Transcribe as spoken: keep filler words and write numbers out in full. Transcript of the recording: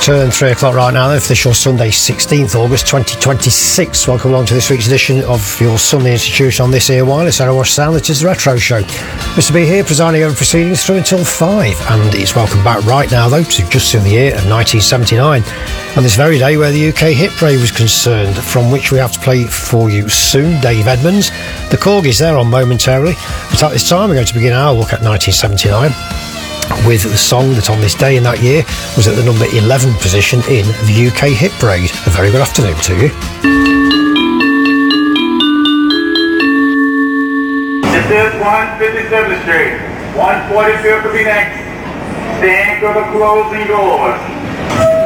Turn three o'clock right now, the official Sunday, sixteenth August twenty twenty-six. Welcome along to this week's edition of your Sunday Institution on this here wireless Arrow Wash Sound. It is the Retro Show. Mister B here, presiding over proceedings through until five. And it's welcome back right now, though, to just in the year of nineteen seventy-nine. On this very day where the U K Hit Parade was concerned, from which we have to play for you soon. Dave Edmunds. The Corgis, they're on momentarily. But at this time, we're going to begin our look at nineteen seventy-nine. With the song that on this day in that year was at the number eleven position in the U K Hit Parade. A very good afternoon to you. This is one fifty-seventh Street. one forty-fifth will be next. Stand for the closing doors.